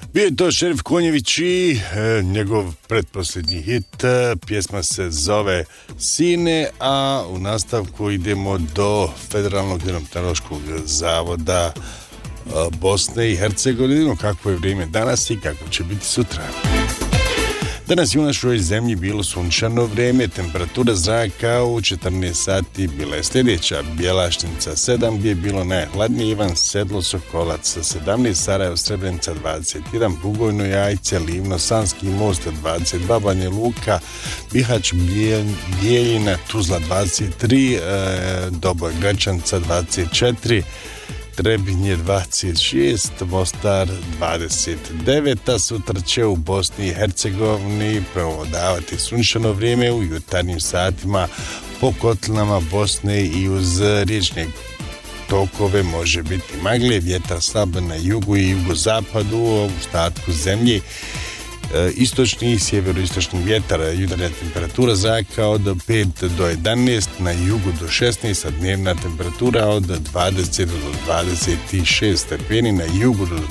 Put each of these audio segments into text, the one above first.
Bio je to Šerif Konjević i njegov pretposljednji hit, pjesma se zove Sine, a u nastavku idemo do Federalnog hidrometeorološkog zavoda Bosne i Hercegovine. Kakvo je vrijeme danas i kako će biti sutra. Danas je u našoj zemlji bilo sunčano vrijeme, temperatura zraka u 14 sati bila je sljedeća: Bjelašnica 7, gdje je bilo najhladnije, Ivan Sedlo Sokolac 17, Sarajevo Srebrenica 21, Bugojno Jajce, Livno, Sanski Most 22, Banja Luka, Bihać, Bijeljina, Tuzla 23, Doboj Gračanca 24, Trebinje 26, Mostar 29, a sutra će u Bosni i Hercegovini prevladavati sunčano vrijeme u jutarnjim satima po kotlinama Bosne i uz riječne tokove može biti magle, vjetar slab na jugu i jugozapadu, u ostatku zemlje istočni i sjeveroistočni vjetar, jutarnja temperatura zraka od 5 do 11, na jugu do 16, a dnevna temperatura od 20 do 26 stepeni, na jugu do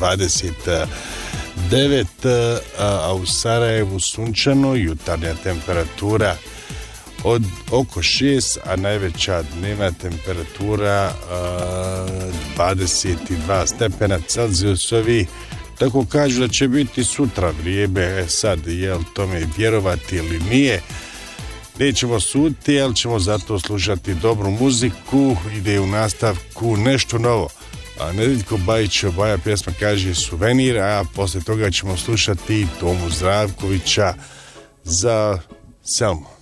29, a u Sarajevu sunčano, jutarnja temperatura od oko 6, a najveća dnevna temperatura 22 stepena Celzijusovi. Tako kažu da će biti sutra vrijeme, sad jel tome vjerovati ili nije, nećemo suditi, ali ćemo zato slušati dobru muziku. Ide u nastavku nešto novo, a Nedeljko Bajićeva Baja pjesma kaže Suvenir, a poslije toga ćemo slušati Tomu Zdravkovića za Selmu.